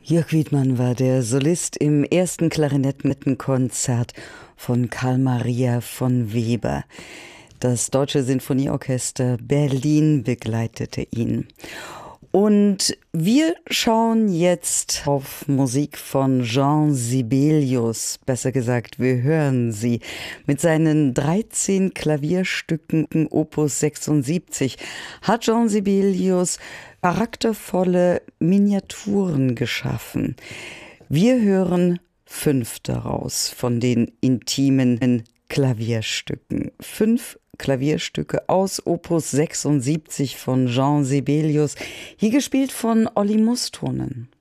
Jörg Wiedmann war der Solist im ersten Klarinettenkonzert von Carl Maria von Weber. Das Deutsche Sinfonieorchester Berlin begleitete ihn. Und wir schauen jetzt auf Musik von Jean Sibelius, besser gesagt, wir hören sie. Mit seinen 13 Klavierstücken Opus 76 hat Jean Sibelius charaktervolle Miniaturen geschaffen. Wir hören 5 daraus von den intimen Klavierstücken. 5 Klavierstücke aus Opus 76 von Jean Sibelius, hier gespielt von Olli Mustonen.